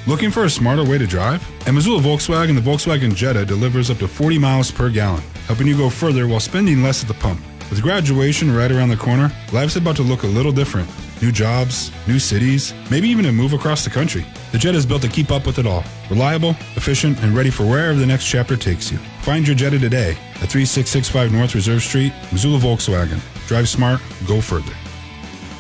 Looking for a smarter way to drive? At Missoula Volkswagen, the Volkswagen Jetta delivers up to 40 miles per gallon, helping you go further while spending less at the pump. With graduation right around the corner, life's about to look a little different. New jobs, new cities, maybe even a move across the country. The Jetta is built to keep up with it all. Reliable, efficient, and ready for wherever the next chapter takes you. Find your Jetta today at 3665 North Reserve Street, Missoula Volkswagen. Drive smart, go further.